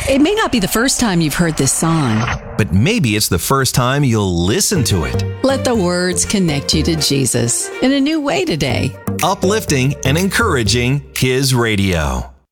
It may not be the first time you've heard this song, but maybe it's the first time you'll listen to it. Let the words connect you to Jesus in a new way today. Uplifting and encouraging His radio.